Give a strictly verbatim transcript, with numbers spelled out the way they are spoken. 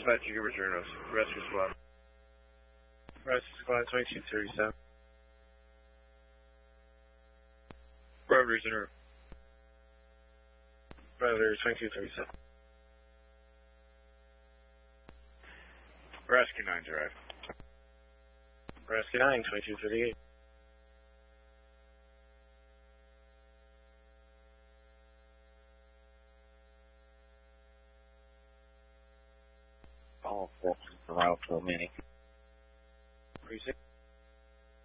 Dispatch, you can return us. Rescue squad. Rescue squad twenty-two thirty-seven. Rovers in route. Rovers twenty-two thirty-seven. Rescue nine drive. Rescue nine twenty-two thirty-eight. All four for Alpha Mini. Precinct.